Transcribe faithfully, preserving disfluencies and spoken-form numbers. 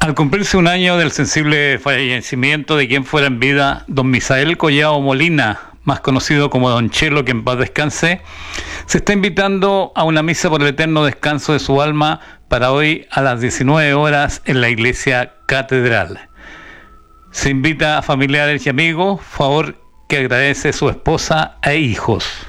Al cumplirse un año del sensible fallecimiento de quien fuera en vida, don Misael Collao Molina, más conocido como don Chelo, que en paz descanse, se está invitando a una misa por el eterno descanso de su alma para hoy a las diecinueve horas en la iglesia catedral. Se invita a familiares y amigos, favor que agradece su esposa e hijos.